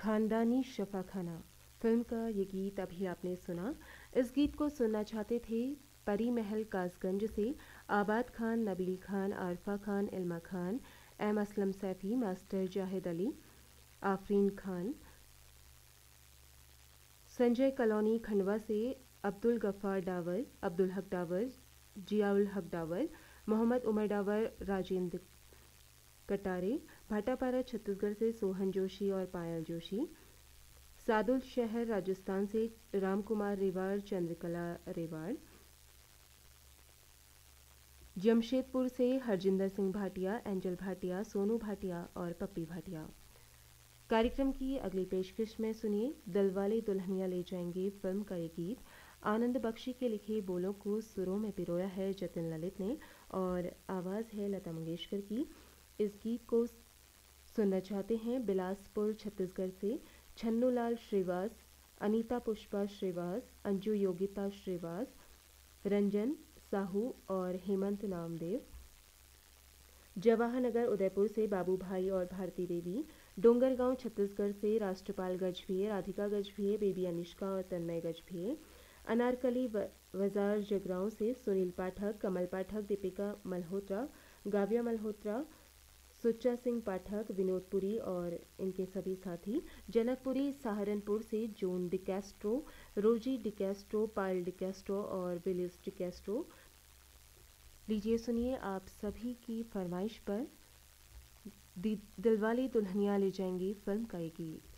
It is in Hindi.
खानदानी शफाखाना फिल्म का ये गीत अभी आपने सुना। इस गीत को सुनना चाहते थे परी महल कासगंज से आबाद Khan, Nabeel Khan, Arfa Khan, इल्मा Khan, M Aslam Saifi, master Zahid Ali, Afreen Khan. Sanjay colony Khandwa से अब्दुल गफ्फार डावर, अब्दुल हक डावर, जियाउल हक डावर, मोहम्मद उमर डावर, राजेंद्र कटारे। भाटापारा छत्तीसगढ़ से सोहन जोशी और पायल जोशी। सादुल शहर राजस्थान से रामकुमार रेवाड़, चंद्रकला रेवाड़। जमशेदपुर से हरजिंदर सिंह भाटिया, एंजल भाटिया, सोनू भाटिया और पप्पी भाटिया। कार्यक्रम की अगली पेशकश में सुनिए दिलवाले दुल्हनिया ले जाएंगे फिल्म का ये गीत। आनंद बख्शी के लिखे बोलों को सुरों में पिरोया है जतिन ललित ने और आवाज़ है लता मंगेशकर की। इस गीत को सुनना चाहते हैं बिलासपुर छत्तीसगढ़ से छन्नूलाल श्रीवास, अनीता पुष्पा श्रीवास, अंजू योगिता श्रीवास, रंजन साहू और हेमंत नामदेव। जवाहर नगर उदयपुर से बाबू भाई और भारती देवी। डोंगरगांव छत्तीसगढ़ से राष्ट्रपाल गजभिये, राधिका गजभिये, बेबी अनिष्का और तन्मय गजभिये। अनारकली बाजार जगरांव से सुनील पाठक, कमल पाठक, दीपिका मल्होत्रा, गाव्या मल्होत्रा, सुच्चा सिंह पाठक, विनोदपुरी और इनके सभी साथी। जनकपुरी सहारनपुर से जोन डिकैस्ट्रो, रोजी डिकैस्ट्रो, पायल डिकैस्ट्रो और विलिस डिकैस्ट्रो। लीजिए सुनिए आप सभी की फरमाइश पर दिलवाले दुल्हनिया ले जाएंगी फिल्म का ये गीत।